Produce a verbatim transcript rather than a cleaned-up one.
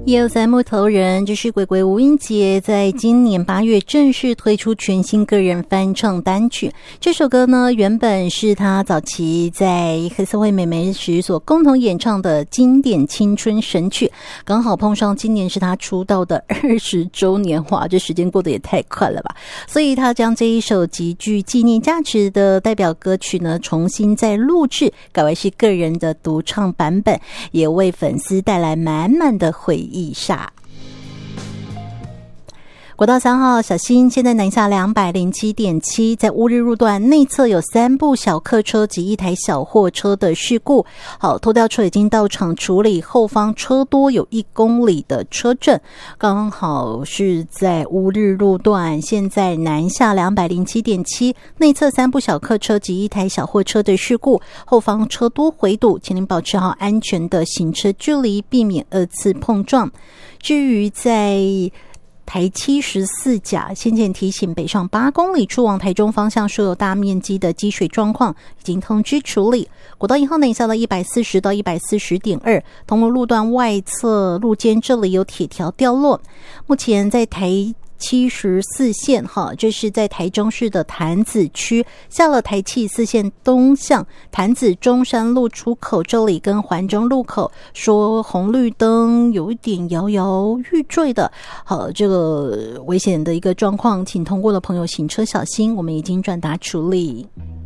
一二三木头人，这是鬼鬼吴英杰在今年八月正式推出全新个人翻唱单曲。这首歌呢，原本是他早期在黑社会美眉时所共同演唱的经典青春神曲，刚好碰上今年是他出道的二十周年，哇，这时间过得也太快了吧！所以他将这一首极具纪念价值的代表歌曲呢，重新再录制，改为是个人的独唱版本，也为粉丝带来满满的回忆。以下国道三号小心，现在南下 两百零七点七， 在乌日路段内侧有三部小客车及一台小货车的事故。好，拖吊车已经到场处理，后方车多有一公里的车阵，刚好是在乌日路段，现在南下 两百零七点七， 内侧三部小客车及一台小货车的事故，后方车多回堵，请您保持好安全的行车距离，避免二次碰撞。至于在台七十四甲，先前提醒北上八公里出往台中方向所有大面积的积水状况已经通知处理。国道一号内下到一百四十到 一百四十点二， 同路路段外侧路肩这里有铁条掉落。目前在台七十四线哈，这是在台中市的潭子区，下了台七十四线东向潭子中山路出口这里跟环中路口，说红绿灯有一点摇摇欲坠的，好，这个危险的一个状况，请通过的朋友行车小心，我们已经转达处理。